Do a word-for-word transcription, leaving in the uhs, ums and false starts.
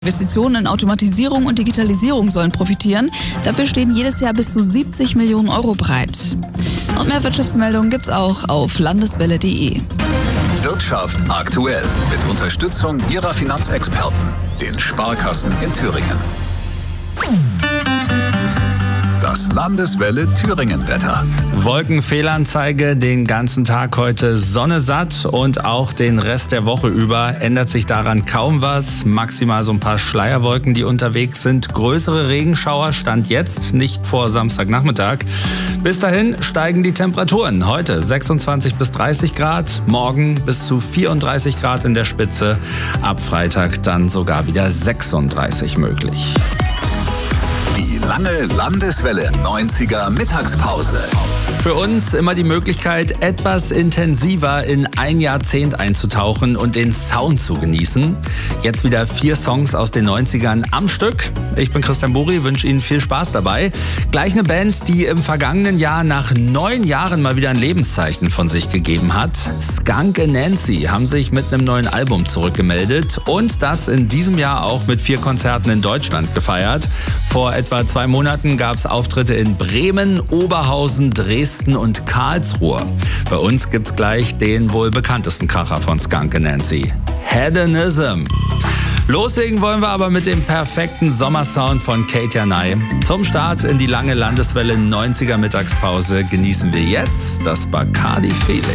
Investitionen in Automatisierung und Digitalisierung sollen profitieren. Dafür stehen jedes Jahr bis zu siebzig Millionen Euro bereit. Und mehr Wirtschaftsmeldungen gibt's auch auf landeswelle punkt de. Wirtschaft aktuell mit Unterstützung Ihrer Finanzexperten, den Sparkassen in Thüringen. Das Landeswelle Thüringen-Wetter. Wolkenfehlanzeige den ganzen Tag heute, Sonne satt und auch den Rest der Woche über ändert sich daran kaum was. Maximal so ein paar Schleierwolken, die unterwegs sind. Größere Regenschauer stand jetzt, nicht vor Samstagnachmittag. Bis dahin steigen die Temperaturen. Heute sechsundzwanzig bis dreißig Grad, morgen bis zu vierunddreißig Grad in der Spitze. Ab Freitag dann sogar wieder sechsunddreißig möglich. Die lange Landeswelle neunziger Mittagspause. Für uns immer die Möglichkeit, etwas intensiver in ein Jahrzehnt einzutauchen und den Sound zu genießen. Jetzt wieder vier Songs aus den neunzigern am Stück. Ich bin Christian Buri, wünsche Ihnen viel Spaß dabei. Gleich eine Band, die im vergangenen Jahr nach neun Jahren mal wieder ein Lebenszeichen von sich gegeben hat. Skunk Anansie haben sich mit einem neuen Album zurückgemeldet und das in diesem Jahr auch mit vier Konzerten in Deutschland gefeiert. Vor etwa zwei Monaten gab es Auftritte in Bremen, Oberhausen, Dresden und Karlsruhe. Bei uns gibt's gleich den wohl bekanntesten Kracher von Skunk Anansie, Hedonism. Loslegen wollen wir aber mit dem perfekten Sommersound von Katja Nye. Zum Start in die lange Landeswelle neunziger Mittagspause genießen wir jetzt das Bacardi Feeling.